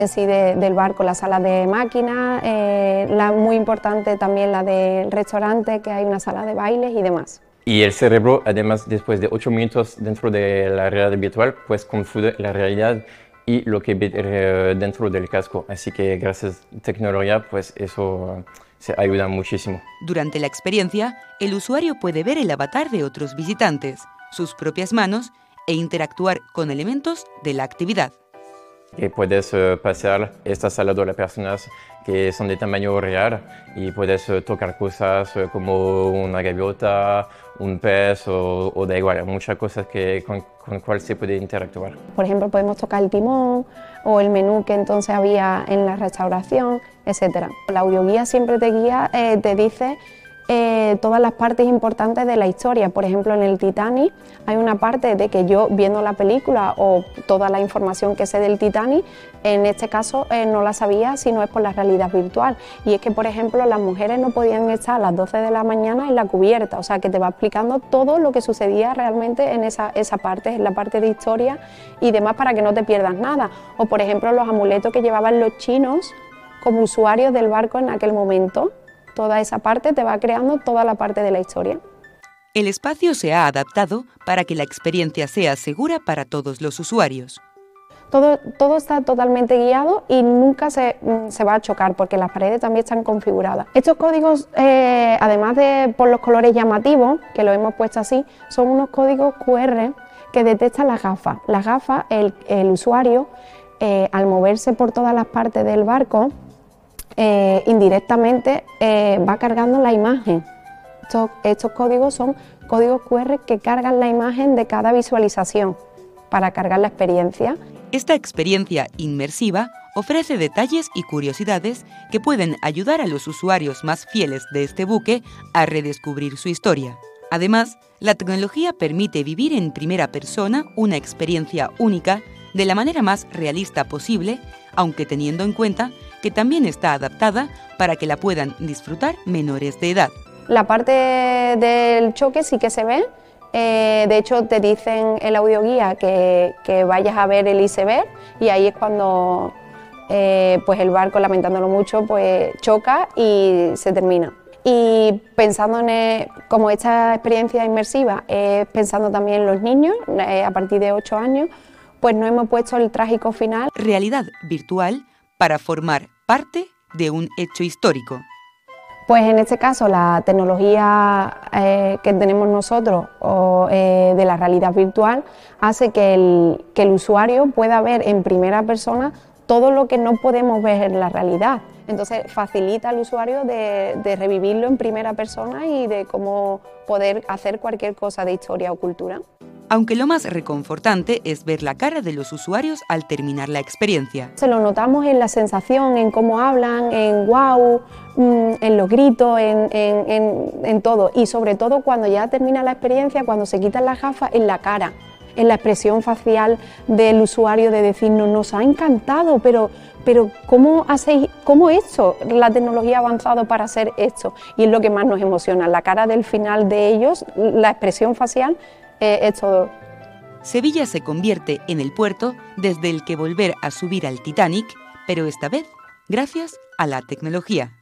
Sí, del barco, la sala de máquinas, muy importante también la del restaurante, que hay una sala de bailes y demás. Y el cerebro, además, después de 8 minutos dentro de la realidad virtual, pues confunde la realidad y lo que ve dentro del casco. Así que gracias a la tecnología, pues eso se ayuda muchísimo. Durante la experiencia, el usuario puede ver el avatar de otros visitantes, sus propias manos e interactuar con elementos de la actividad. Que puedes pasear, estás al lado de las personas que son de tamaño real y puedes tocar cosas como una gaviota, un pez o da igual, muchas cosas con las cuales se puede interactuar. Por ejemplo, podemos tocar el timón o el menú que entonces había en la restauración, etc. La audioguía siempre te guía, te dice todas las partes importantes de la historia. Por ejemplo, en el Titanic hay una parte de que yo, viendo la película o toda la información que sé del Titanic, en este caso no la sabía si no es por la realidad virtual. Y es que, por ejemplo, las mujeres no podían estar a las 12 de la mañana en la cubierta, o sea que te va explicando todo lo que sucedía realmente en esa parte, en la parte de historia y demás, para que no te pierdas nada. O, por ejemplo, los amuletos que llevaban los chinos como usuarios del barco en aquel momento. Toda esa parte te va creando toda la parte de la historia. El espacio se ha adaptado para que la experiencia sea segura para todos los usuarios. Todo está totalmente guiado y nunca se va a chocar porque las paredes también están configuradas. Estos códigos, además de por los colores llamativos, que lo hemos puesto así, son unos códigos QR que detectan las gafas. Las gafas, el usuario, al moverse por todas las partes del barco, indirectamente va cargando la imagen. Estos códigos son códigos QR que cargan la imagen de cada visualización para cargar la experiencia. Esta experiencia inmersiva ofrece detalles y curiosidades que pueden ayudar a los usuarios más fieles de este buque a redescubrir su historia. Además, la tecnología permite vivir en primera persona una experiencia única de la manera más realista posible, aunque teniendo en cuenta que también está adaptada para que la puedan disfrutar menores de edad. La parte del choque sí que se ve, de hecho te dicen en la audioguía que vayas a ver el iceberg y ahí es cuando pues el barco, lamentándolo mucho, pues choca y se termina. Y pensando como esta experiencia inmersiva, pensando también en los niños, a partir de 8 años, pues no hemos puesto el trágico final. Realidad virtual para formar parte de un hecho histórico. Pues en este caso la tecnología que tenemos nosotros de la realidad virtual hace que el usuario pueda ver en primera persona todo lo que no podemos ver en la realidad. Entonces facilita al usuario de revivirlo en primera persona y de cómo poder hacer cualquier cosa de historia o cultura. Aunque lo más reconfortante es ver la cara de los usuarios al terminar la experiencia. Se lo notamos en la sensación, en cómo hablan, en wow, en los gritos, en todo. Y sobre todo cuando ya termina la experiencia, cuando se quitan las gafas, en la cara, en la expresión facial del usuario de decirnos, nos ha encantado, pero ¿cómo esto? La tecnología ha avanzado para hacer esto. Y es lo que más nos emociona, la cara del final de ellos, la expresión facial. Es todo. Sevilla se convierte en el puerto desde el que volver a subir al Titanic, pero esta vez gracias a la tecnología.